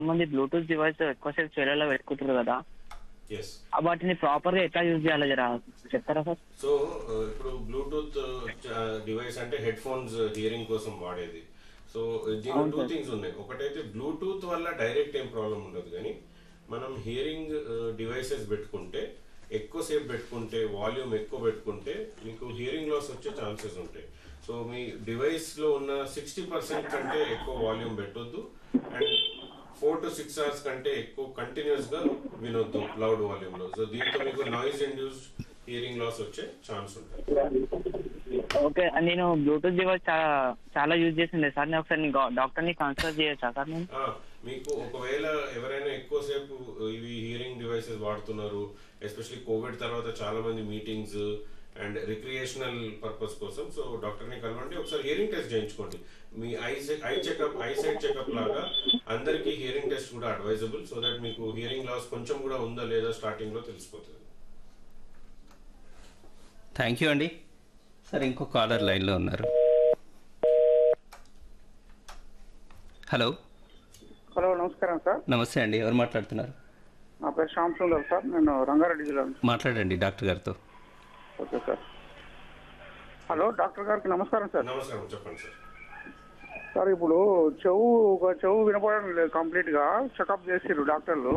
మంది Bluetooth device ఎక్కువసేపు చెవులలో పెట్టుకుంటారు కదా, ఎస్. వాటిని ప్రాపర్ గా ఎట్లా యూజ్ చేయాలో జరా చెప్తారా సార్? సో ఇప్పుడు బ్లూటూత్ డివైస్ అంటే హెడ్ ఫోన్స్ హియరింగ్ కోసం వాడేది. సో దీనిలో అవును టూ సార్. థింగ్స్ ఉన్నాయి. ఒకటైతే బ్లూటూత్ వల్ల డైరెక్ట్ ఏం ప్రాబ్లం ఉండదు, కానీ మనం హియరింగ్ డివైసెస్ పెట్టుకుంటే ఎక్కువసేపు పెట్టుకుంటే, వాల్యూమ్ ఎక్కువ పెట్టుకుంటే మీకు హియరింగ్ లాస్ వచ్చే ఛాన్సెస్ ఉంటాయి. సో మీ డివైస్లో ఉన్న 60% కంటే ఎక్కువ వాల్యూమ్ పెట్టొద్దు, అండ్ 4 to 6 hours కంటే ఎక్కువ కంటిన్యూస్గా వినొద్దు లౌడ్ వాల్యూమ్లో. సో దీంతో మీకు నాయిస్ ఇండ్యూస్డ్ హియరింగ్ లాస్ వచ్చే ఛాన్స్ ఉంటుంది. ఓకే, నేను బ్లూటూత్ డివైస్ చాలా యూజ్ చేసిండే సార్. నేను ఒకసారి డాక్టర్ని కన్సల్ట్ చేయొచ్చా సార్ నేను? మీకు ఒకవేళ ఎవరైనా ఎక్కువసేపు ఇవి హియరింగ్ డివైసెస్ వాడుతున్నారు, ఎస్పెషలీ కోవిడ్ తర్వాత చాలా మంది మీటింగ్స్ అండ్ రిక్రియేషనల్ పర్పస్ కోసం, సో డాక్టర్ని కలవండి, ఒకసారి హియరింగ్ టెస్ట్ చేయించుకోండి. మీ ఐ సైట్ చెకప్ లాగా అందరికీ హియరింగ్ టెస్ట్ కూడా అడ్వైజబుల్, సో దట్ మీకు హియరింగ్ లాస్ కొంచెం కూడా ఉందా లేదా స్టార్టింగ్ లో తెలిసిపోతుంది. థ్యాంక్ యూ అండి. సార్ ఇంకో కాలర్ లైన్లో ఉన్నారు. హలో. హలో, నమస్కారం సార్. నమస్తే అండి, ఎవరు మాట్లాడుతున్నారు? నా పేరు శ్యామ్ సుందర్ సార్, నేను రంగారెడ్డి జిల్లా నుంచి. మాట్లాడండి డాక్టర్ గారితో. Okay sir. హలో, డాక్టర్ గారికి నమస్కారం సార్. నమస్కారం, చెప్పండి సార్. సార్, ఇప్పుడు చెవు వినపడడం లేదు, కంప్లీట్గా చెకప్ చేసిర్రు డాక్టర్లు.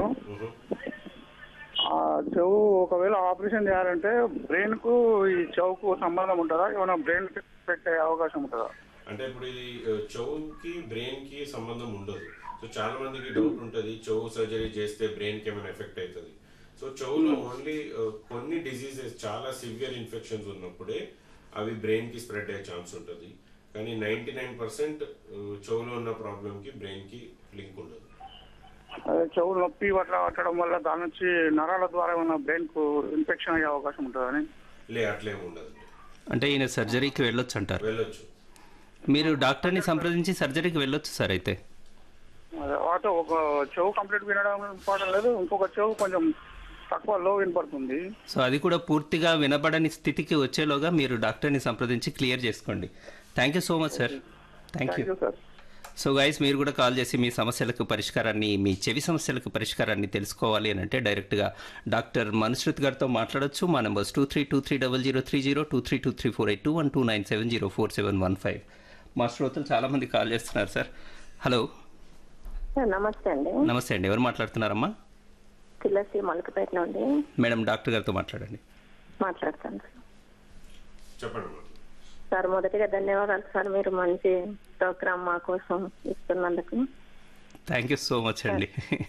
ఆ చెవు ఒకవేళ ఆపరేషన్ చేయాలంటే బ్రెయిన్కు ఈ చెవుకు సంబంధం ఉంటుందా? ఏమైనా బ్రెయిన్ ఎఫెక్ట్ అయ్యే అవకాశం ఉంటుందా? అంటే ఇప్పుడు ఇది చెవుకి బ్రెయిన్ కి సంబంధం ఉండదు. సో చాలా మందికి డౌట్ ఉంటుంది, చెవు సర్జరీ చేస్తే బ్రెయిన్ కి ఏమైనా ఎఫెక్ట్ అవుతుంది. సో చెవులో ఓన్లీ కొన్ని డిసీజెస్, చాలా సివియర్ ఇన్ఫెక్షన్స్ ఉన్నప్పుడే అవి బ్రెయిన్ కి స్ప్రెడ్ అయ్యే ఛాన్స్ ఉంటుంది. కానీ 99% చెవులో ఉన్న ప్రాబ్లం కి బ్రెయిన్ కి లింక్ ఉండదు. చెవు నొప్పి అట్లా పట్టడం వల్ల దాని నుంచి నరాల ద్వారా ఏమైనా బ్రెయిన్ కు ఇన్ఫెక్షన్ అయ్యే అవకాశం ఉంటుందని? అట్లేం ఉండదు. అంటే ఈయన సర్జరీకి వెళ్ళొచ్చు అంటారు? వెళ్ళొచ్చు. మీరు డాక్టర్ని సంప్రదించి సర్జరీకి వెళ్ళొచ్చు సార్. అయితే వాటితో ఒక చెవు కంప్లీట్ వినడం వినపడడం లేదు, ఇంకొక చెవు కొంచెం తక్కువ లో వినపడుతుంది. సో అది కూడా పూర్తిగా వినబడని స్థితికి వచ్చేలోగా మీరు డాక్టర్ని సంప్రదించి క్లియర్ చేసుకోండి. Thank you so much sir. Thank you sir. So guys, మీరు కూడా కాల్ చేసి మీ సమస్యలకు పరిష్కారాన్ని, మీ చెవి సమస్యలకు పరిష్కారాన్ని తెలుసుకోవాలి అని అంటే డైరెక్ట్గా డాక్టర్ మనుశ్రుత్ గారితో మాట్లాడొచ్చు. మా నెంబర్స్ 23230030, 23234821, 29704715. మా శ్రోతలు చాలామంది కాల్ చేస్తున్నారు సార్. హలో. నమస్తే అండి. నమస్తే అండి, ఎవరు మాట్లాడుతున్నారమ్మా? తులసి, మలకపేట నుండి. మేడం, డాక్టర్ గారితో మాట్లాడండి. మాట్లాడతాను చెప్పండి సార్. మొదటిగా ధన్యవాదాలు సార్, మీరు మంచి ప్రోగ్రామ్ మా కోసం ఇస్తున్నందుకు. థ్యాంక్ యూ సో మచ్ అండి.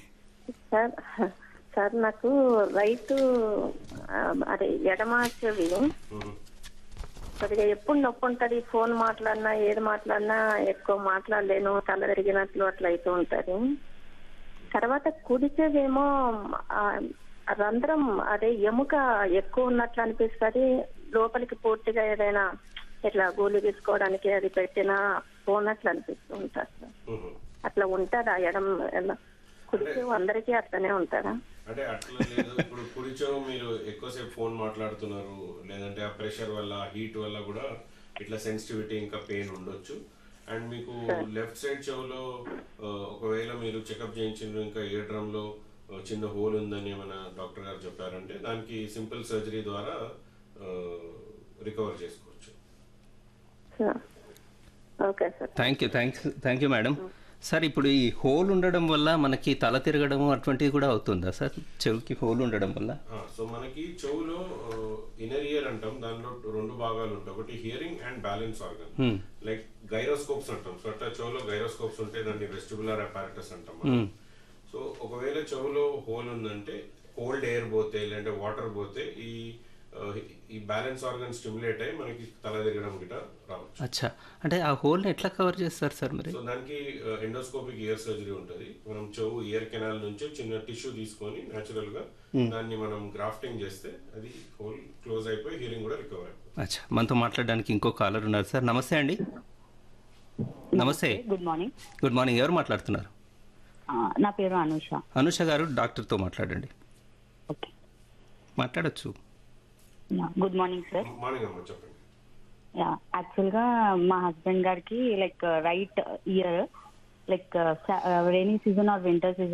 సార్ నాకు రైతు అదే ఎడమ చెవి కొద్దిగా ఎప్పుడు నొప్పి ఉంటుంది. ఫోన్ మాట్లాడినా ఏది మాట్లాడినా ఎక్కువ మాట్లాడలేను, తల తిరిగినట్లు అట్లా అవుతూ ఉంటుంది. తర్వాత కుడి చెవేమో రంధ్రం అదే ఎముక ఎక్కువ ఉన్నట్లు అనిపిస్తుంది. లోపలికి పూర్తిగా ఏదైనా ఇట్లా గోళీ తీసుకోవడానికి అది పెట్టినా పోనట్లు అనిపిస్తూ ఉంటారు సార్. అట్లా ఉంటుందా? కుడి చెవు అందరికీ అట్లనే ఉంటారా? అంటే అట్లా లేదు. ఇప్పుడు కుడి చెవు మీరు ఎక్కువసేపు ఫోన్ మాట్లాడుతున్నారు, లేదంటే ఆ ప్రెషర్ వల్ల, హీట్ వల్ల కూడా ఇట్లా సెన్సిటివిటీ ఇంకా పెయిన్ ఉండొచ్చు. అండ్ మీకు లెఫ్ట్ సైడ్ చెవులో ఒకవేళ మీరు చెకప్ చేయించిన ఇంకా ఇయర్ డ్రమ్ లో చిన్న హోల్ ఉందని మన డాక్టర్ గారు చెప్పారంటే దానికి సింపుల్ సర్జరీ ద్వారా రికవర్ చేసుకోవచ్చు. Thank you madam. సార్, ఇప్పుడు ఈ హోల్ ఉండడం వల్ల మనకి తల తిరగడం అటువంటివి కూడా అవుతుందా సార్? చెవుకి హోల్ ఉండడం వల్ల? సో మనకి చెవులో ఇన్నర్ ఇయర్ అంటాం, దానిలో 2 భాగాలు ఉంటాయి. ఒకటి hearing and balance organ, like gyroscopes అంటాం. సో అట్లా చెవులో గైరోస్కోప్స్ ఉంటాయి, దాన్ని వెస్టిబులర్ అపారటస్ అంటాం. సో ఒకవేళ చెవులో హోల్ ఉందంటే కోల్డ్ ఎయిర్ పోతే, లేదంటే వాటర్ పోతే ఈ బ్యాలెన్స్ ఆర్గన్ స్టిమ్యులేట్ అయ్యి మనకి తల తిరగడం గిట్ట రావచ్చు. అచ్చా, అంటే ఆ హోల్ని ఎట్లా కవర్ చేస్తారు సార్ మరి? సో దానికి ఎండోస్కోపిక్ ఇయర్ సర్జరీ ఉంటుంది. మనం చెవు ఇయర్ కెనాల్ నుంచి చిన్న టిష్యూ తీసుకొని న్యాచురల్ గా దాన్ని మనం గ్రాఫ్టింగ్ చేస్తే అది హోల్ క్లోజ్ అయిపోయి హియరింగ్ కూడా రికవర్ అయిపోతుంది. అచ్చా, మనతో మాట్లాడడానికి ఇంకో కాలర్ ఉన్నారు సార్. నమస్తే అండి. నమస్తే. Good morning. గుడ్ మార్నింగ్, ఎవరు మాట్లాడుతున్నారు? నా పేరు అనూష. అనూష గారు, డాక్టర్తో మాట్లాడండి. ఓకే, మాట్లాడచ్చు. Good morning sir. మార్నింగ్ అమ్మ, చెప్పండి. యాక్చువల్ గా మా హస్బెండ్ గారికి like right year like rainy season or winter season